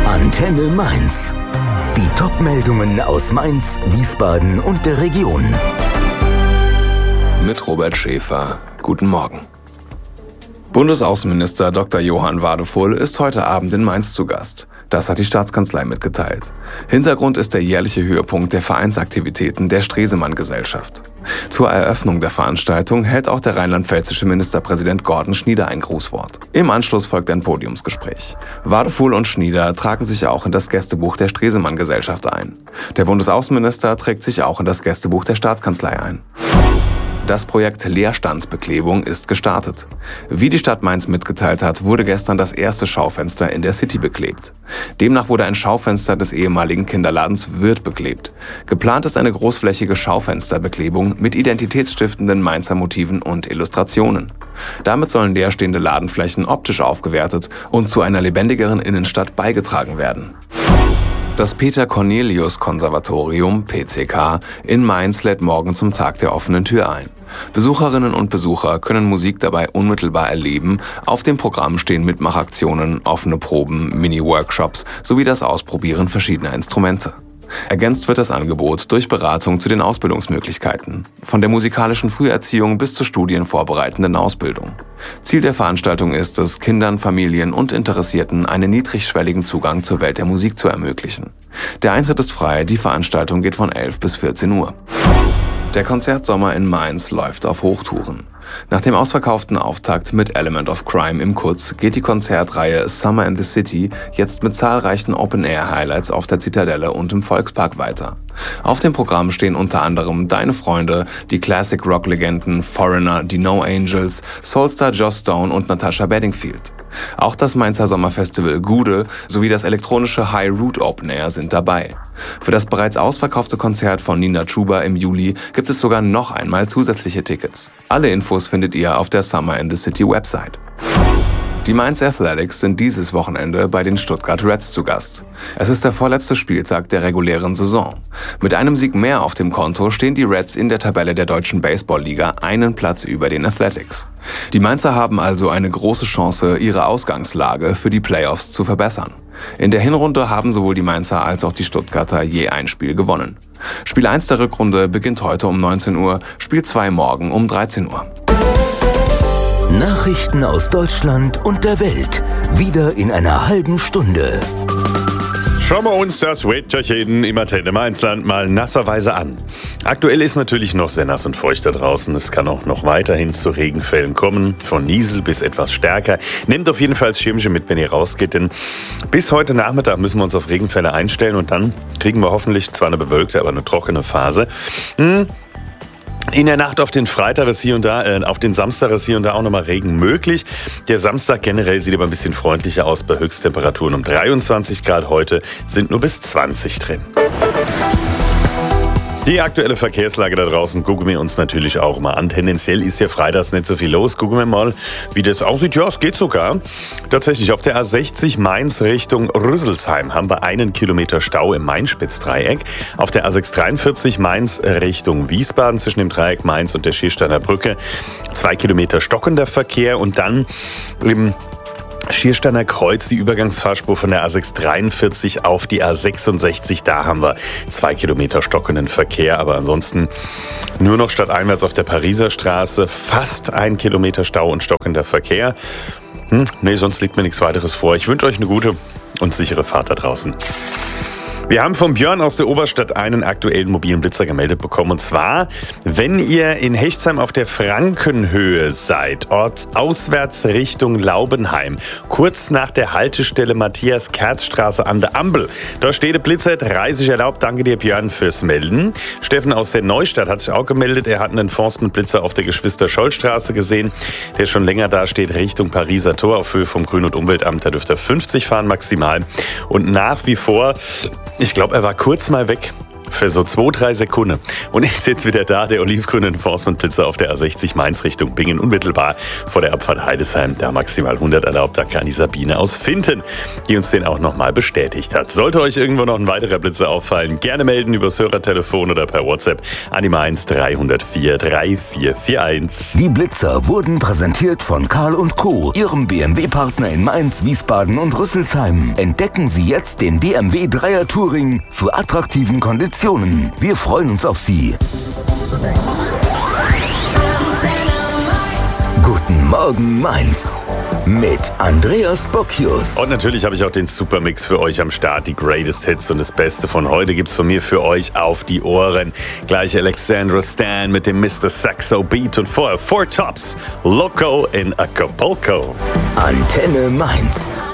Antenne Mainz. Die Top-Meldungen aus Mainz, Wiesbaden und der Region. Mit Robert Schäfer. Guten Morgen. Bundesaußenminister Dr. Johann Wadefull ist heute Abend in Mainz zu Gast. Das hat die Staatskanzlei mitgeteilt. Hintergrund ist der jährliche Höhepunkt der Vereinsaktivitäten der Stresemann-Gesellschaft. Zur Eröffnung der Veranstaltung hält auch der rheinland-pfälzische Ministerpräsident Gordon Schnieder ein Grußwort. Im Anschluss folgt ein Podiumsgespräch. Wadefull und Schnieder tragen sich auch in das Gästebuch der Stresemann-Gesellschaft ein. Der Bundesaußenminister trägt sich auch in das Gästebuch der Staatskanzlei ein. Das Projekt Leerstandsbeklebung ist gestartet. Wie die Stadt Mainz mitgeteilt hat, wurde gestern das erste Schaufenster in der City beklebt. Demnach wurde ein Schaufenster des ehemaligen Kinderladens Wirth beklebt. Geplant ist eine großflächige Schaufensterbeklebung mit identitätsstiftenden Mainzer Motiven und Illustrationen. Damit sollen leerstehende Ladenflächen optisch aufgewertet und zu einer lebendigeren Innenstadt beigetragen werden. Das Peter-Cornelius-Konservatorium, PCK, in Mainz lädt morgen zum Tag der offenen Tür ein. Besucherinnen und Besucher können Musik dabei unmittelbar erleben. Auf dem Programm stehen Mitmachaktionen, offene Proben, Mini-Workshops sowie das Ausprobieren verschiedener Instrumente. Ergänzt wird das Angebot durch Beratung zu den Ausbildungsmöglichkeiten, von der musikalischen Früherziehung bis zur studienvorbereitenden Ausbildung. Ziel der Veranstaltung ist es, Kindern, Familien und Interessierten einen niedrigschwelligen Zugang zur Welt der Musik zu ermöglichen. Der Eintritt ist frei, die Veranstaltung geht von 11 bis 14 Uhr. Der Konzertsommer in Mainz läuft auf Hochtouren. Nach dem ausverkauften Auftakt mit Element of Crime im Kutz geht die Konzertreihe Summer in the City jetzt mit zahlreichen Open-Air-Highlights auf der Zitadelle und im Volkspark weiter. Auf dem Programm stehen unter anderem Deine Freunde, die Classic-Rock-Legenden Foreigner, die No Angels, Soulstar Joss Stone und Natasha Bedingfield. Auch das Mainzer Sommerfestival Gude sowie das elektronische High Root Open Air sind dabei. Für das bereits ausverkaufte Konzert von Nina Chuba im Juli gibt es sogar noch einmal zusätzliche Tickets. Alle Infos findet ihr auf der Summer in the City Website. Die Mainz Athletics sind dieses Wochenende bei den Stuttgart Reds zu Gast. Es ist der vorletzte Spieltag der regulären Saison. Mit einem Sieg mehr auf dem Konto stehen die Reds in der Tabelle der Deutschen Baseball-Liga einen Platz über den Athletics. Die Mainzer haben also eine große Chance, ihre Ausgangslage für die Playoffs zu verbessern. In der Hinrunde haben sowohl die Mainzer als auch die Stuttgarter je ein Spiel gewonnen. Spiel 1 der Rückrunde beginnt heute um 19 Uhr, Spiel 2 morgen um 13 Uhr. Nachrichten aus Deutschland und der Welt. Wieder in einer halben Stunde. Schauen wir uns das Wetterchen im Antenne Mainzland mal nasserweise an. Aktuell ist natürlich noch sehr nass und feucht da draußen. Es kann auch noch weiterhin zu Regenfällen kommen, von Niesel bis etwas stärker. Nehmt auf jeden Fall das Schirmchen mit, wenn ihr rausgeht, denn bis heute Nachmittag müssen wir uns auf Regenfälle einstellen und dann kriegen wir hoffentlich zwar eine bewölkte, aber eine trockene Phase. In der Nacht auf den Freitag ist hier und da, auf den Samstag ist hier und da auch nochmal Regen möglich. Der Samstag generell sieht aber ein bisschen freundlicher aus bei Höchsttemperaturen um 23 Grad. Heute sind nur bis 20 drin. Die aktuelle Verkehrslage da draußen gucken wir uns natürlich auch mal an. Tendenziell ist ja freitags nicht so viel los. Gucken wir mal, wie das aussieht. Ja, es geht sogar. Tatsächlich auf der A60 Mainz Richtung Rüsselsheim haben wir 1 Kilometer Stau im Main-Spitz-Dreieck. Auf der A643 Mainz Richtung Wiesbaden zwischen dem Dreieck Mainz und der Schiersteiner Brücke 2 Kilometer stockender Verkehr und dann im Schiersteiner Kreuz, die Übergangsfahrspur von der A643 auf die A66. Da haben wir 2 Kilometer stockenden Verkehr, aber ansonsten nur noch stadteinwärts auf der Pariser Straße fast 1 Kilometer Stau und stockender Verkehr. Nee, sonst liegt mir nichts weiteres vor. Ich wünsche euch eine gute und sichere Fahrt da draußen. Wir haben von Björn aus der Oberstadt einen aktuellen mobilen Blitzer gemeldet bekommen. Und zwar, wenn ihr in Hechtsheim auf der Frankenhöhe seid, ortsauswärts Richtung Laubenheim, kurz nach der Haltestelle Matthias-Kerz-Straße an der Ampel. Da steht der Blitzer, 30 erlaubt. Danke dir, Björn, fürs Melden. Steffen aus der Neustadt hat sich auch gemeldet. Er hat einen Enforcement-Blitzer auf der Geschwister-Scholl-Straße gesehen, der schon länger da steht, Richtung Pariser Tor auf Höhe vom Grün- und Umweltamt. Da dürfte er 50 fahren maximal. Und nach wie vor, ich glaube, er war kurz mal weg Für so 2-3 Sekunden. Und ist jetzt wieder da, der olivgrüne Enforcement-Blitzer auf der A60 Mainz Richtung Bingen, unmittelbar vor der Abfahrt Heidesheim. Da maximal 100 erlaubt, da kann die Sabine aus Finten, die uns den auch nochmal bestätigt hat. Sollte euch irgendwo noch ein weiterer Blitzer auffallen, gerne melden übers Hörertelefon oder per WhatsApp an die Mainz 304 3441. Die Blitzer wurden präsentiert von Karl & Co., Ihrem BMW-Partner in Mainz, Wiesbaden und Rüsselsheim. Entdecken Sie jetzt den BMW 3er Touring zu attraktiven Konditionen. Wir freuen uns auf Sie. Guten Morgen Mainz mit Andreas Bocchius. Und natürlich habe ich auch den Supermix für euch am Start. Die Greatest Hits und das Beste von heute gibt's von mir für euch auf die Ohren. Gleich Alexandra Stan mit dem Mr. Saxo Beat und vorher Four Tops, Loco in Acapulco. Antenne Mainz.